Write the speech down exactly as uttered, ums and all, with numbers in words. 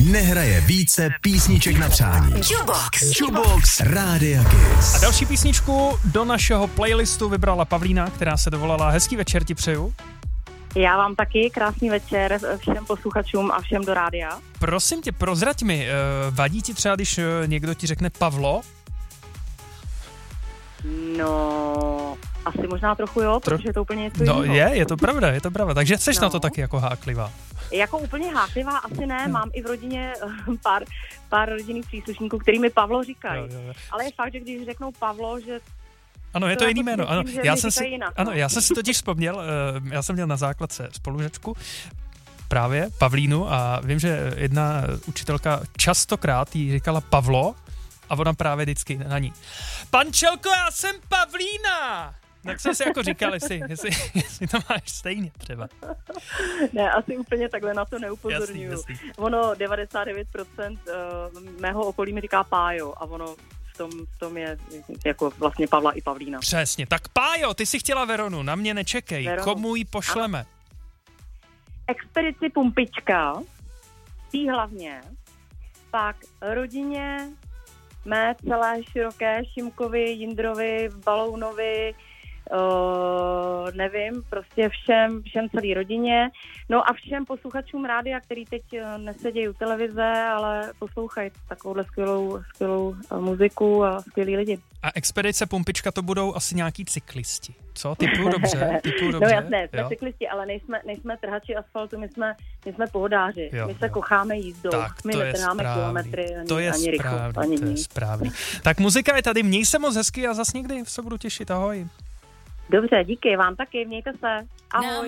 nehraje více písniček na přání. Jukebox. Jukebox Rádia Kiss. A další písničku do našeho playlistu vybrala Pavlína, která se dovolala Hezký večer ti přeju. Já vám taky krásný večer všem posluchačům a všem do rádia. Prosím tě, prozrať mi, vadí ti třeba, když někdo ti řekne Pavlo? No, asi možná trochu jo, Tro... protože je to úplně něco No jiného. je, je to pravda, je to pravda. Takže jsi no. na to taky jako háklivá. Jako úplně háklivá asi ne, hmm. mám i v rodině pár, pár rodinných příslušníků, který mi Pavlo říkají. Jo, jo, jo. Ale je fakt, že když řeknou Pavlo, že... Ano, je to, to jiný jméno. Ano, já jsem si, jinak, ano, no. já jsem si totiž vzpomněl, já jsem měl na základce spolužačku, právě Pavlínu, a vím, že jedna učitelka častokrát jí říkala Pavlo a ona právě vždycky na ní. Pančelko, já jsem Pavlína! Tak jsem si jako říkal, jestli, jestli, jestli to máš stejně třeba. Ne, asi úplně takhle na to neupozorňuju. Jasný, jasný. Ono devadesát devět procent mého okolí mi říká Pájo a ono v tom, v tom je jako vlastně Pavla i Pavlína. Přesně, tak Pájo, ty si chtěla Veronu, na mě nečekej, Veronu. Komu ji pošleme? Ano. Expedici Pumpička, tý hlavně, pak rodině mé celé široké Šimkovi, Jindrovi, Balounovi, Uh, nevím, prostě všem, všem celý rodině, no a všem posluchačům rádia, který teď nesedějí u televize, ale poslouchají takovouhle skvělou, skvělou muziku a skvělý lidi. A Expedice Pumpička to budou asi nějaký cyklisti, co? Typuju dobře, typuju dobře. No jasné, jsme jo? cyklisti, ale nejsme, nejsme trhači asfaltu, my jsme, my jsme pohodáři, jo, my se jo. kocháme jízdou, tak, my netrháme kilometry, ani, to je ani rychlost, správný, ani to je správný. Tak muzika je tady, měj se moc hezky a zas někdy se budu těšit, ahoj. Dobře, díky, vám taky, mějte se, ahoj.